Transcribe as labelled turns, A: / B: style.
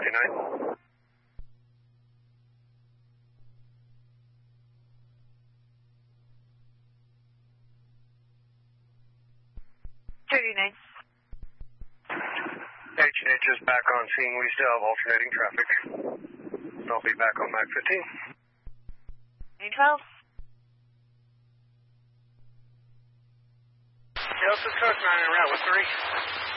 A: 39. H&H is back on scene. We still have alternating traffic. I'll be back on Mac 15.
B: 12.
A: Delta Truck 9 en route with 3.